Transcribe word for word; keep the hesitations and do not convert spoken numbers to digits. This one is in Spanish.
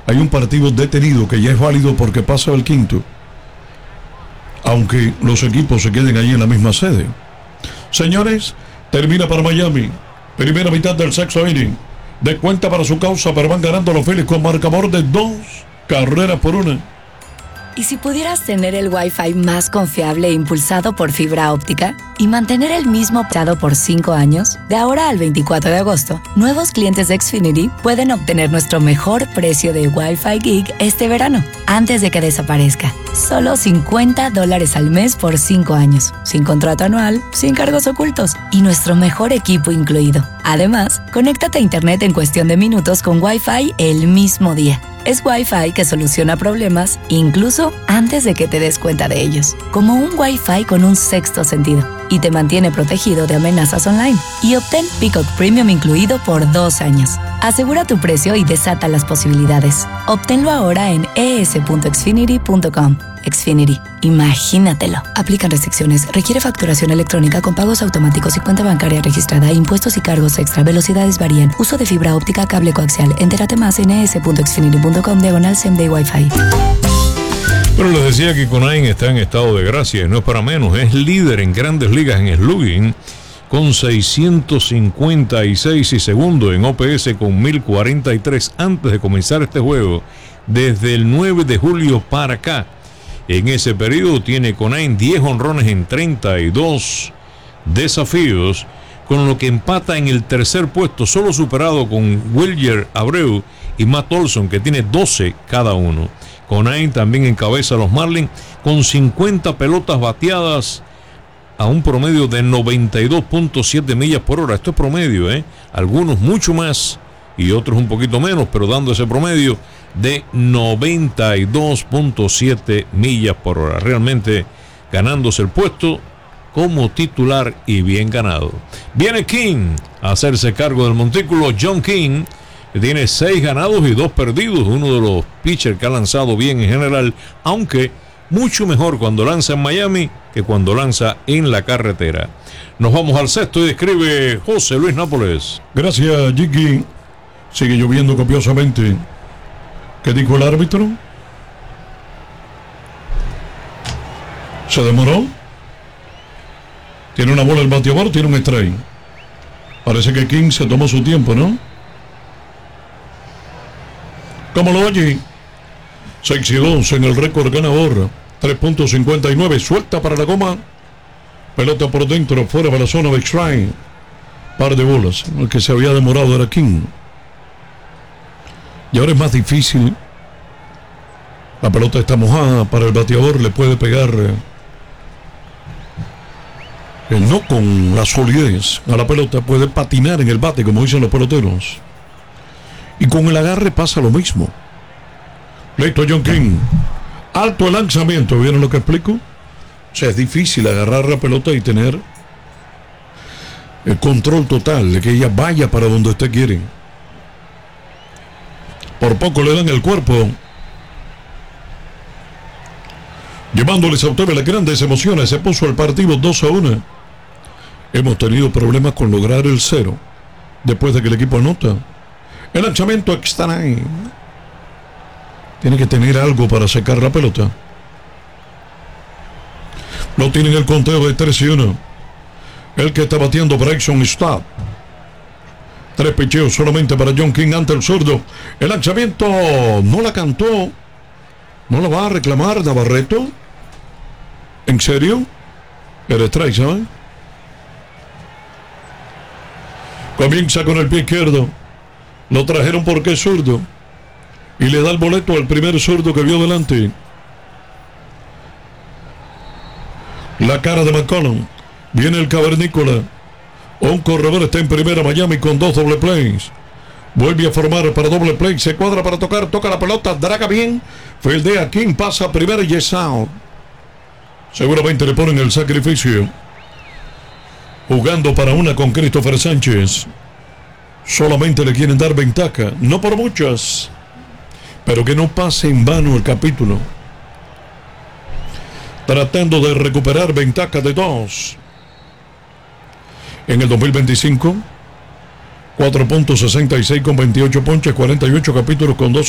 hay un partido detenido que ya es válido porque pasa el quinto, aunque los equipos se queden allí en la misma sede. Señores, termina para Miami, primera mitad del sexto inning, de cuenta para su causa, pero van ganando los Phillies con marcador de dos carreras por una. ¿Y si pudieras tener el Wi-Fi más confiable e impulsado por fibra óptica y mantener el mismo optado por cinco años? De ahora al veinticuatro de agosto, nuevos clientes de Xfinity pueden obtener nuestro mejor precio de Wi-Fi Gig este verano, antes de que desaparezca. Solo cincuenta dólares al mes por cinco años, sin contrato anual, sin cargos ocultos y nuestro mejor equipo incluido. Además, conéctate a internet en cuestión de minutos con Wi-Fi el mismo día. Es Wi-Fi que soluciona problemas incluso antes de que te des cuenta de ellos. Como un Wi-Fi con un sexto sentido. Y te mantiene protegido de amenazas online. Y obtén Peacock Premium incluido por dos años. Asegura tu precio y desata las posibilidades. Obténlo ahora en e s punto xfinity punto com. Xfinity. Imagínatelo. Aplican restricciones. Requiere facturación electrónica con pagos automáticos y cuenta bancaria registrada. Impuestos y cargos extra. Velocidades varían. Uso de fibra óptica, cable coaxial. Entérate más en e s punto xfinity punto com diagonal same day Wi-Fi. Pero les decía que Conain está en estado de gracia y no es para menos. Es líder en grandes ligas en slugging con seiscientos cincuenta y seis y segundo en O P S con mil cuarenta y tres antes de comenzar este juego. Desde el nueve de julio para acá. En ese periodo tiene Conain diez honrones en treinta y dos desafíos, con lo que empata en el tercer puesto, solo superado con Wilyer Abreu y Matt Olson, que tiene doce cada uno. Conain también encabeza a los Marlins con cincuenta pelotas bateadas a un promedio de noventa y dos punto siete millas por hora. Esto es promedio, ¿eh? Algunos mucho más y otros un poquito menos, pero dando ese promedio de noventa y dos punto siete millas por hora. Realmente ganándose el puesto como titular y bien ganado. Viene King a hacerse cargo del montículo. John King, que tiene seis ganados y dos perdidos, uno de los pitchers que ha lanzado bien en general, aunque mucho mejor cuando lanza en Miami que cuando lanza en la carretera. Nos vamos al sexto y escribe José Luis Nápoles. Gracias, Jiggy. Sigue lloviendo copiosamente. ¿Qué dijo el árbitro? ¿Se demoró? Tiene una bola el bateador, tiene un strike. Parece que King se tomó su tiempo, ¿no? ¿Cómo lo oye? seis y dos en el récord ganador. tres punto cincuenta y nueve. Suelta para la goma. Pelota por dentro, fuera de la zona de strike. Par de bolas. El que se había demorado era King. Y ahora es más difícil. La pelota está mojada. Para el bateador le puede pegar eh, no con la solidez a la pelota, puede patinar en el bate, como dicen los peloteros. Y con el agarre pasa lo mismo. Listo, John King. Alto el lanzamiento. ¿Vieron lo que explico? O sea, es difícil agarrar la pelota y tener el control total de que ella vaya para donde usted quiere. Por poco le dan el cuerpo. Llevándoles a ustedes las grandes emociones. Se puso el partido dos a uno. Hemos tenido problemas con lograr el cero después de que el equipo anota. El lanzamiento extra. Tiene que tener algo para secar la pelota. No tienen el conteo de tres y uno. El que está bateando Bryson Stott. Tres picheos solamente para John King ante el zurdo. El lanzamiento no la cantó. ¿No la va a reclamar Navarreto? ¿En serio? El strike, ¿saben? Comienza con el pie izquierdo. Lo trajeron porque es zurdo. Y le da el boleto al primer zurdo que vio delante. La cara de McCollum. Viene el cavernícola. Un corredor está en primera, Miami con dos doble plays. Vuelve a formar para doble play. Se cuadra para tocar. Toca la pelota. Draga bien. Fildea King. Pasa primero y es out. Seguramente le ponen el sacrificio. Jugando para una con Christopher Sánchez. Solamente le quieren dar ventaja. No por muchas. Pero que no pase en vano el capítulo. Tratando de recuperar ventaja de dos. En el dos mil veinticinco, cuatro punto sesenta y seis con veintiocho ponches, cuarenta y ocho capítulos con dos